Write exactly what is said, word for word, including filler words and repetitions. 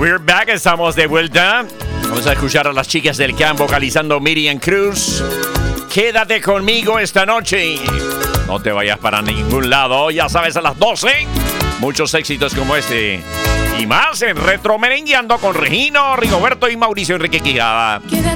We're back, estamos de vuelta. Vamos a escuchar a las chicas del campo vocalizando Miriam Cruz. Quédate conmigo esta noche. No te vayas para ningún lado. Ya sabes, a las doce. Muchos éxitos como este. Y más en Retro Merengueando con Regino, Rigoberto y Mauricio Enrique Quijada.